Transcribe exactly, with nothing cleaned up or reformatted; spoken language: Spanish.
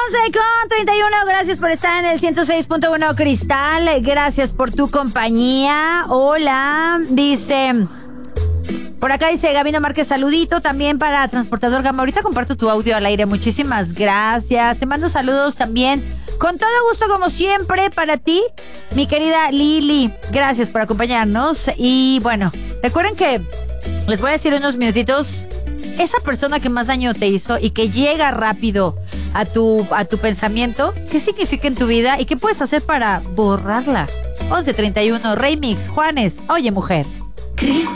once con treinta y uno, gracias por estar en el ciento seis punto uno Cristal, gracias por tu compañía. Hola, dice... Por acá dice Gabino Márquez, saludito también para Transportador Gama. Ahorita comparto tu audio al aire, muchísimas gracias. Te mando saludos también, con todo gusto como siempre para ti, mi querida Lili. Gracias por acompañarnos. Y bueno, recuerden que les voy a decir unos minutitos, esa persona que más daño te hizo y que llega rápido a tu, a tu pensamiento, ¿qué significa en tu vida y qué puedes hacer para borrarla? once treinta y uno, Remix, Juanes, Oye Mujer.